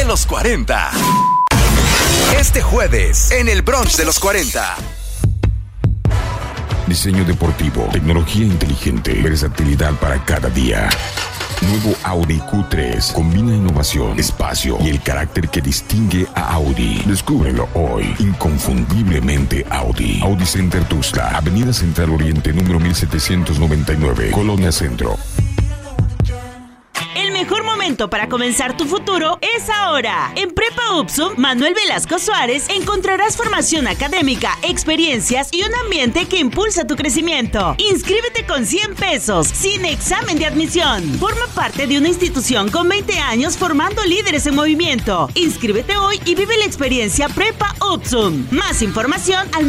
los 40. Este jueves, en el brunch de los 40. Diseño deportivo, tecnología inteligente, versatilidad para cada día. Nuevo Audi Q3 combina innovación, espacio y el carácter que distingue a Audi. Descúbrelo hoy. Inconfundiblemente Audi. Audi Center Tuxtla, Avenida Central Oriente, número 1799, Colonia Centro. El mejor momento para comenzar tu futuro es ahora. En Prepa UPSUM Manuel Velasco Suárez encontrarás formación académica, experiencias y un ambiente que impulsa tu crecimiento. Inscríbete con 100 pesos, sin examen de admisión. Forma parte de una institución con 20 años formando líderes en movimiento. Inscríbete hoy y vive la experiencia Prepa UPSUM. Más información al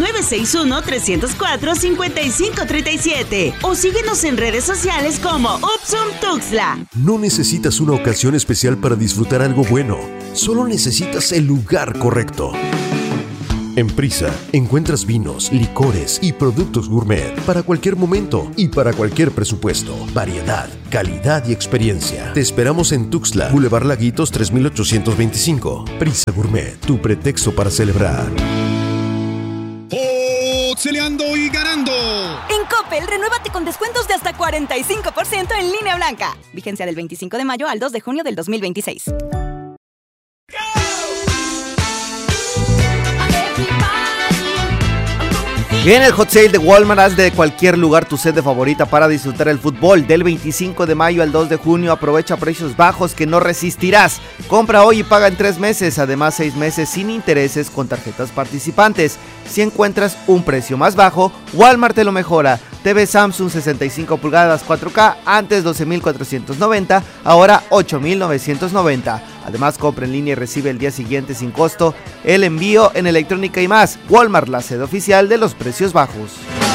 961-304-5537 o síguenos en redes sociales como UPSUM Tuxtla. No necesitas una ocasión especial para disfrutar algo bueno. Solo necesitas el lugar correcto. En Prisa encuentras vinos, licores y productos gourmet para cualquier momento y para cualquier presupuesto. Variedad, calidad y experiencia. Te esperamos en Tuxtla, Boulevard Laguitos 3825. Prisa Gourmet, tu pretexto para celebrar. Celeando y ganando. En Coppel, renuévate con descuentos de hasta 45% en línea blanca. Vigencia del 25 de mayo al 2 de junio del 2026. En el Hot Sale de Walmart, haz de cualquier lugar tu sede favorita para disfrutar el fútbol. Del 25 de mayo al 2 de junio, aprovecha precios bajos que no resistirás. Compra hoy y paga en 3 meses, además 6 meses sin intereses con tarjetas participantes. Si encuentras un precio más bajo, Walmart te lo mejora. TV Samsung 65 pulgadas 4K, antes 12,490, ahora 8,990. Además, compra en línea y recibe el día siguiente sin costo el envío en electrónica y más. Walmart, la sede oficial de los precios bajos.